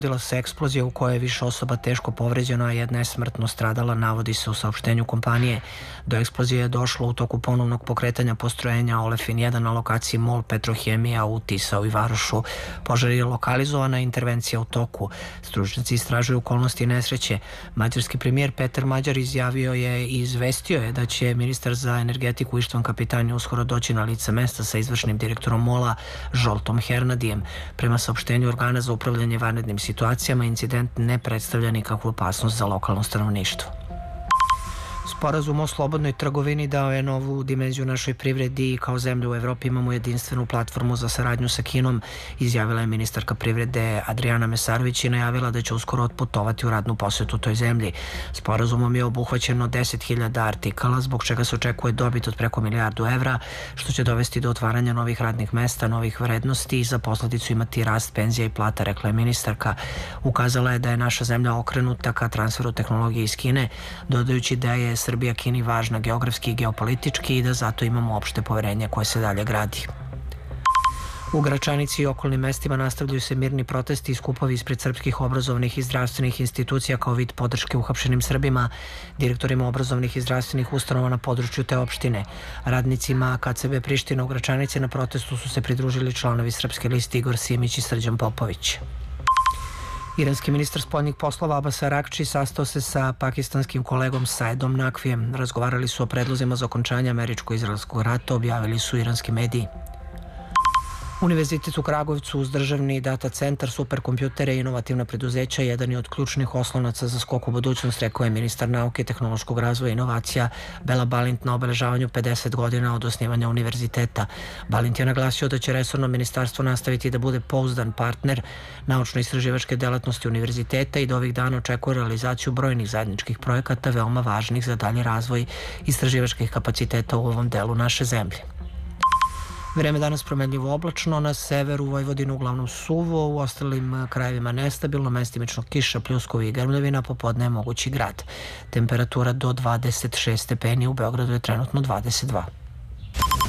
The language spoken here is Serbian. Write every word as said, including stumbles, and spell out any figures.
Dogodila se eksplozija u kojoj je više osoba teško povređeno, a jedna je smrtno stradala, navodi se u saopštenju kompanije. Do eksplozije je došlo u toku ponovnog pokretanja postrojenja Olefin jedan na lokaciji MOL Petrohemija u Tisao i Varošu. Požar je lokalizovana, intervencija u toku. Stručnjaci istražuju okolnosti nesreće. Mađarski premijer Petar Mađar izjavio je i izvestio je da će ministar za energetiku Ištvan Kapitanj uskoro doći na lice mesta sa izvršnim direktorom MOL-a Žoltom Hernadijem. Prema saopštenju organa za upravljanje vanrednim situacijama, incident ne predstavlja nikakvu opasnost za lokalno stanovništvo. Sporazum o slobodnoj trgovini dao je novu dimenziju našoj privredi i kao zemlja u Evropi imamo jedinstvenu platformu za saradnju sa Kinom, izjavila je ministarka privrede Adriana Mesarović i najavila da će uskoro otputovati u radnu posetu toj zemlji. Sporazumom je obuhvaćeno deset hiljada artikala, zbog čega se očekuje dobit od preko milijardu evra, što će dovesti do otvaranja novih radnih mesta, novih vrednosti i za posledicu imati rast penzija i plata, rekla je ministarka. Ukazala je da je naša zemlja okrenuta ka transferu tehnologije iz Kine, dodajući da je Srbija Kini važna geografski i geopolitički i da zato imamo opšte poverenje koje se dalje gradi. U Gračanici i okolnim mestima nastavljaju se mirni protesti i skupovi ispred srpskih obrazovnih i zdravstvenih institucija kao vid podrške uhapšenim Srbima, direktorima obrazovnih i zdravstvenih ustanova na području te opštine. Radnicima K C B Priština u Gračanici na protestu su se pridružili članovi Srpske liste Igor Simić i Srđan Popović. Iranski ministar spoljnih poslova Abbas Arakči sastao se sa pakistanskim kolegom Saedom Nakvijem. Razgovarali su o predlozima za okončanje američko-izraelskog rata, objavili su iranski mediji. Univerzitet u Kragujevcu uz državni data centar, superkompjutere i inovativna preduzeća jedan je od ključnih oslonaca za skok u budućnost, rekao je ministar nauke, tehnološkog razvoja i inovacija Bela Balint na obeležavanju pedeset godina od osnivanja univerziteta. Balint je naglasio da će resorno ministarstvo nastaviti da bude pouzdan partner naučno-istraživačke delatnosti univerziteta i da ovih dana očekuje realizaciju brojnih zajedničkih projekata veoma važnih za dalji razvoj istraživačkih kapaciteta u ovom delu naše zemlje. Vreme danas promenljivo oblačno, na severu Vojvodine uglavnom suvo, u ostalim krajevima nestabilno, mestimično kiša, pljuskovi i grmljavina, popodne je mogući grad. Temperatura do dvadeset šest stepeni, u Beogradu je trenutno dvadeset dva.